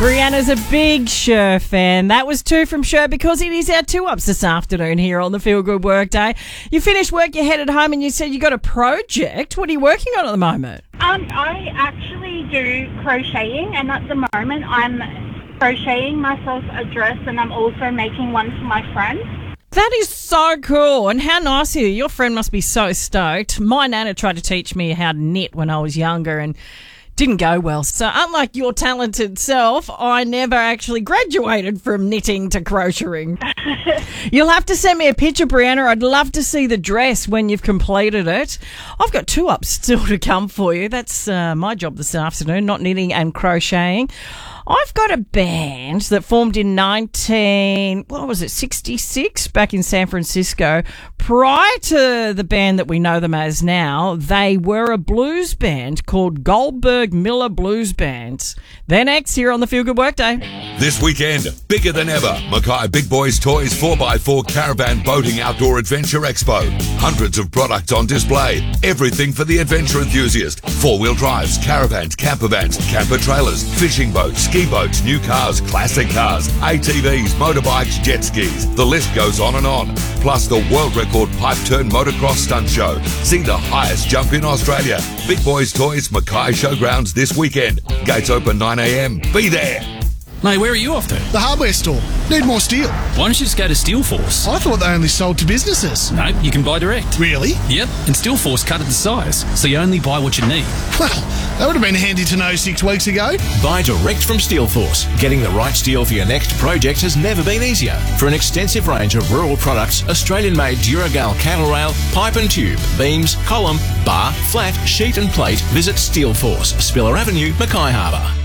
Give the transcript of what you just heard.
Brianna's a big Sher fan. That was 2 from Sher because it is our 2-ups this afternoon here on the Feel Good Workday. You finished work, you're headed home, and you said you got a project. What are you working on at the moment? I actually do crocheting, and at the moment I'm crocheting myself a dress, and I'm also making one for my friend. That is so cool. And how nice of you. Your friend must be so stoked. My nana tried to teach me how to knit when I was younger and didn't go well. So unlike your talented self, I never actually graduated from knitting to crocheting. You'll have to send me a picture, Brianna. I'd love to see the dress when you've completed it. I've got 2-ups still to come for you. That's my job this afternoon, not knitting and crocheting. I've got a band that formed in 1966 back in San Francisco. Prior to the band that we know them as now, they were a blues band called Goldberg Miller Blues Band. They're next here on the Feel Good Workday. This weekend, bigger than ever, Mackay Big Boys Toys 4x4 Caravan Boating Outdoor Adventure Expo. Hundreds of products on display. Everything for the adventure enthusiast. 4-wheel drives, caravans, camper vans, camper trailers, fishing boats, ski boats, new cars, classic cars, ATVs, motorbikes, jet skis. The list goes on and on. Plus the world record pipe turn motocross stunt show. See the highest jump in Australia. Big Boys Toys Mackay Showgrounds this weekend. Gates open 9 a.m. Be there. Mate, where are you off to? The hardware store. Need more steel. Why don't you just go to Steelforce? I thought they only sold to businesses. No, you can buy direct. Really? Yep, and Steelforce cut it to size, so you only buy what you need. Well, that would have been handy to know 6 weeks ago. Buy direct from Steelforce. Getting the right steel for your next project has never been easier. For an extensive range of rural products, Australian-made Duragal cattle rail, pipe and tube, beams, column, bar, flat, sheet and plate, visit Steelforce, Spiller Avenue, Mackay Harbour.